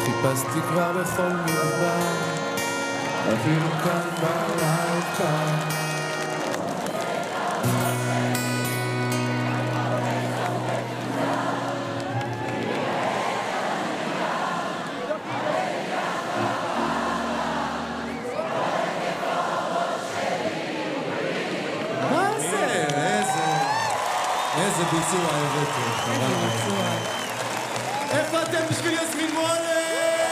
חיפשתי כבר בכל מדבר, אפילו כאן בלב כאן. מה זה? איזה ביצוע הבאתי. איזה ביצוע.